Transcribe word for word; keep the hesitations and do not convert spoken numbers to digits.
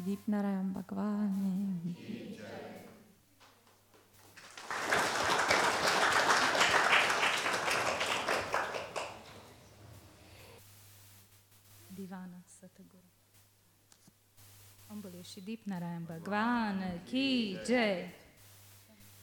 દીપનારાયણ ભગવાન દીવાના સતગુરુ અંબોલે શ્રી દીપનારાયણ ભગવાન કી જય.